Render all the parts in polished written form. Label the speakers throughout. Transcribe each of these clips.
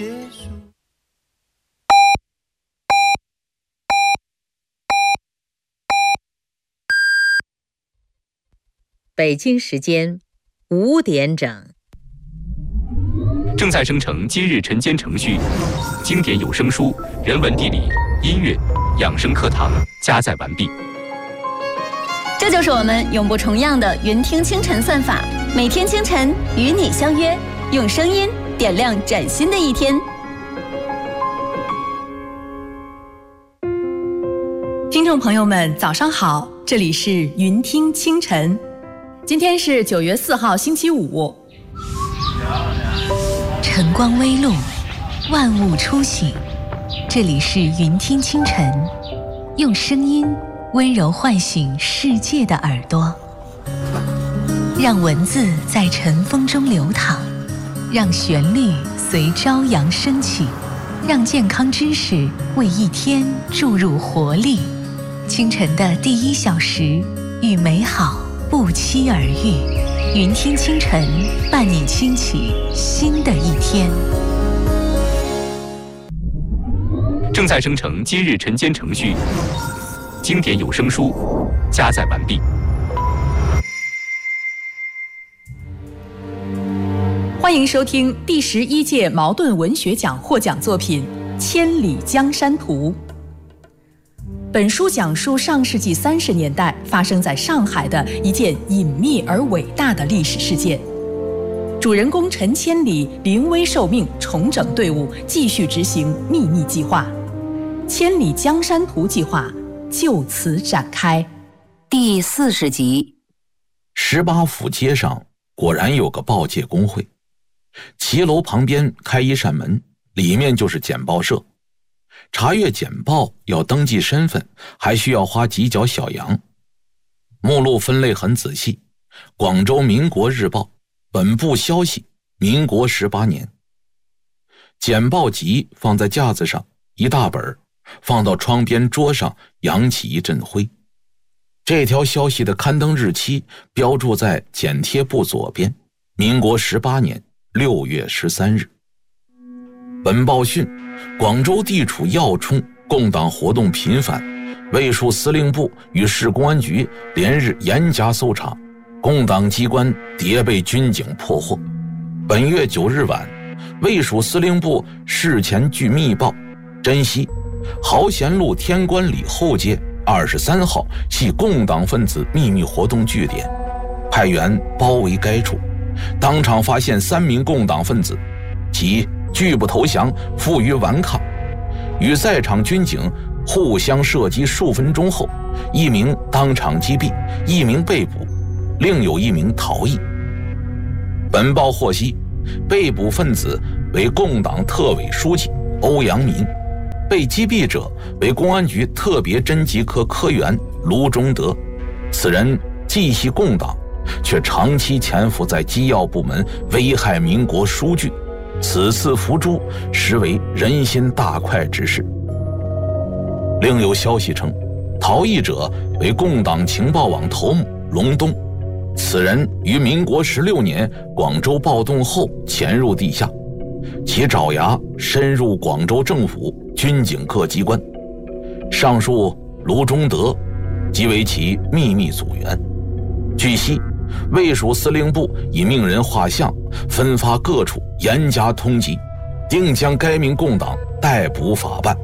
Speaker 1: 结束。
Speaker 2: 北京时间5点整。
Speaker 3: 正在生成今日晨间程序，经典有声书、人文地理、音乐、养生课堂加载完毕。
Speaker 4: 这就是我们永不重样的云听清晨算法，每天清晨与你相约，用声音点亮崭新的一天。
Speaker 5: 听众朋友们，早上好，这里是云听清晨。今天是9月4号，星期五。
Speaker 6: 晨光微露，万物初醒。这里是云听清晨，用声音温柔唤醒世界的耳朵，让文字在晨风中流淌，让旋律随朝阳升起，让健康知识为一天注入活力。清晨的第1小时，与美好不期而遇。云听清晨，伴你轻启新的一天。
Speaker 3: 正在生成今日晨间程序，经典有声书加载完毕。
Speaker 5: 欢迎收听第11届茅盾文学奖获奖作品《千里江山图》。本书讲述上世纪30年代发生在上海的一件隐秘而伟大的历史事件。主人公陈千里临危受命，重整队伍，继续执行秘密计划。千里江山图计划就此展开。
Speaker 6: 第40集。
Speaker 7: 18府街上果然有个报界工会，骑楼旁边开一扇门，里面就是简报社。查阅简报要登记身份，还需要花几角小洋。目录分类很仔细，广州民国日报本部消息，民国18年。简报集放在架子上，一大本，放到窗边桌上，扬起一阵灰。这条消息的刊登日期标注在剪贴簿左边，民国18年6月13日。本报讯，广州地处要冲，共党活动频繁，卫戍司令部与市公安局连日严加搜查，共党机关迭被军警破获。本月9日晚，卫戍司令部事前据密报，珍稀豪贤路天官里后街23号系共党分子秘密活动据点，派员包围该处，当场发现3名共党分子，其拒不投降，负隅顽抗，与在场军警互相射击数分钟后，1名当场击毙，1名被捕，另有1名逃逸。本报获悉，被捕分子为共党特委书记欧阳民，被击毙者为公安局特别侦缉科科员卢中德。此人既系共党，却长期潜伏在机要部门，危害民国殊具，此次伏诛实为人心大快之事。另有消息称，逃逸者为共党情报网头目龙东，此人于民国16年广州暴动后潜入地下，其爪牙深入广州政府、军警各机关。上述卢中德即为其秘密组员。据悉，卫戍司令部已命人画像，分发各处，严加通缉，定将该名共党逮捕法办。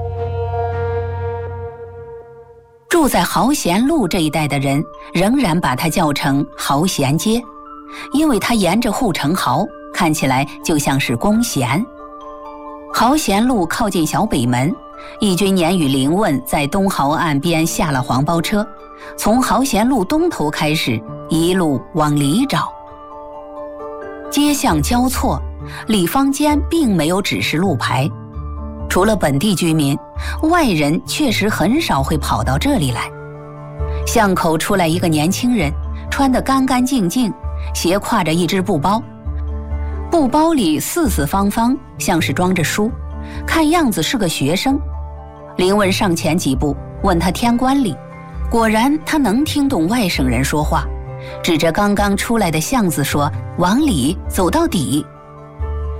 Speaker 6: 住在豪贤路这一带的人仍然把它叫成豪贤街，因为它沿着护城壕，看起来就像是弓弦。豪贤路靠近小北门，义军年与林问在东豪岸边下了黄包车，从豪贤路东头开始，一路往里找。街巷交错，里坊间并没有指示路牌，除了本地居民，外人确实很少会跑到这里来。巷口出来一个年轻人，穿得干干净净，斜挎着一只布包，布包里四四方方，像是装着书，看样子是个学生。林问上前几步，问他天官里，果然他能听懂外省人说话，指着刚刚出来的巷子说：“往里走到底。”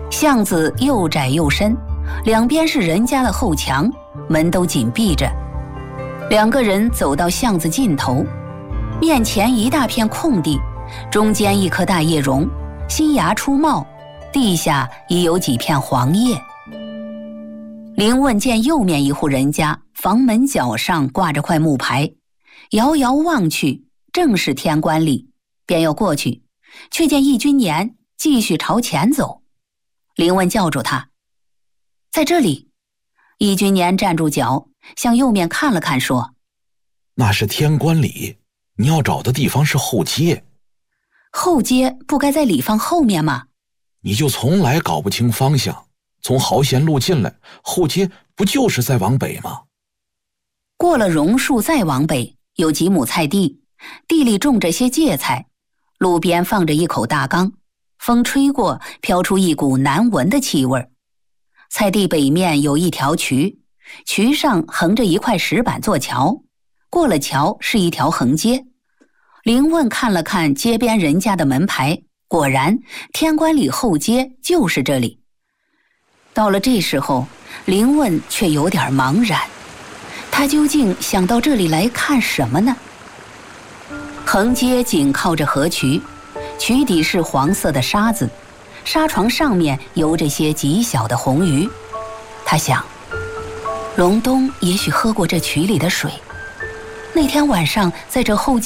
Speaker 6: 巷子又窄又深，两边是人家的后墙，门都紧闭着。两个人走到巷子尽头，面前一大片空地，中间一棵大叶榕，新芽初冒，地下已有几片黄叶。林问见右面一户人家房门角上挂着块木牌，遥遥望去，正是天官里，便要过去，却见易君年继续朝前走。林问叫住他：“在这里。”易君年站住脚，向右面看了看，说：“
Speaker 7: 那是天官里，你要找的地方是后街。”
Speaker 6: 后街不该在里坊后面吗？
Speaker 7: 你就从来搞不清方向，从豪贤路进来，后街不就是在往北吗？
Speaker 6: 过了榕树再往北，有几亩菜地，地里种着些芥菜，路边放着一口大缸，风吹过，飘出一股难闻的气味。菜地北面有一条渠，渠上横着一块石板做桥，过了桥是一条横街。林问看了看街边人家的门牌，果然天官里后街就是这里。到了这时候，林问却有点茫然，他究竟想到这里来看什么呢？横街紧靠着河渠，渠底是黄色的沙子，沙床上面游着些极小的红鱼。他想，隆冬也许喝过这渠里的水，那天晚上在这后街